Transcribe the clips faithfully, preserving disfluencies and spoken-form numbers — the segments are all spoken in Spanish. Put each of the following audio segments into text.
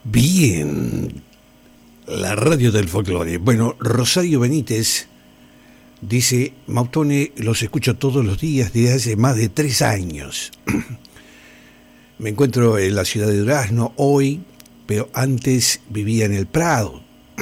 Bien, la radio del folclore. Bueno, Rosario Benítez dice: Mautone, los escucho todos los días desde hace más de tres años. Me encuentro en la ciudad de Durazno hoy, pero antes vivía en el Prado.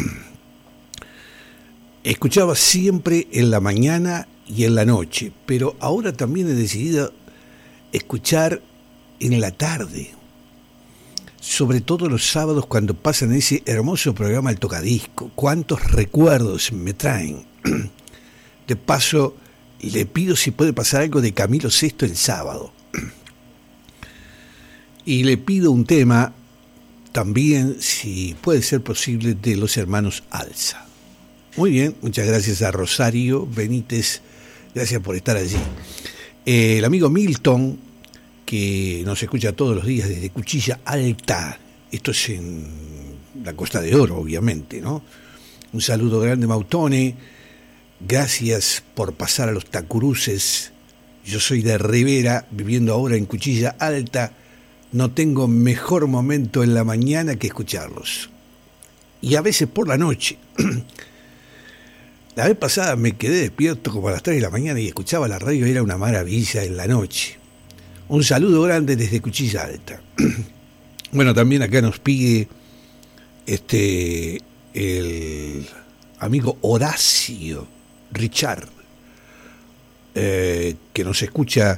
Escuchaba siempre en la mañana y en la noche, pero ahora también he decidido escuchar en la tarde. Sobre todo los sábados cuando pasan ese hermoso programa El Tocadisco. Cuántos recuerdos me traen. De paso, le pido si puede pasar algo de Camilo Sesto el sábado. Y le pido un tema también, si puede ser posible, de los hermanos Alza. Muy bien, muchas gracias a Rosario Benítez. Gracias por estar allí. Eh, el amigo Milton, que nos escucha todos los días desde Cuchilla Alta. Esto es en la Costa de Oro, obviamente, ¿no? Un saludo grande, Mautone. Gracias por pasar a los Tacuruces. Yo soy de Rivera, viviendo ahora en Cuchilla Alta. No tengo mejor momento en la mañana que escucharlos. Y a veces por la noche. La vez pasada me quedé despierto como a las tres de la mañana y escuchaba la radio, era una maravilla en la noche. Un saludo grande desde Cuchilla Alta. Bueno, también acá nos pide este el amigo Horacio Richard, eh, que nos escucha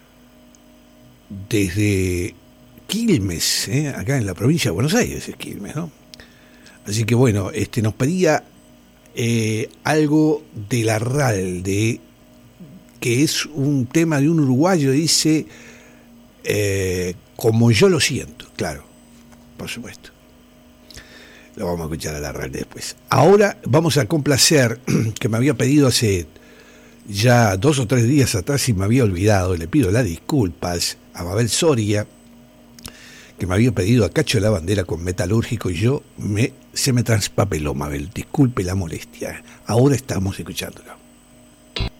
desde Quilmes, eh, acá en la provincia de Buenos Aires, es Quilmes, ¿no? Así que bueno, este nos pedía eh, algo de Larralde, que es un tema de un uruguayo, dice... Eh, como yo lo siento, claro, por supuesto. Lo vamos a escuchar a la radio después. Ahora vamos a complacer, que me había pedido hace ya dos o tres días atrás y me había olvidado. Le pido las disculpas a Mabel Soria, que me había pedido a Cacho de la Bandera con Metalúrgico, y yo me se me transpapeló, Mabel. Disculpe la molestia. Ahora estamos escuchándolo.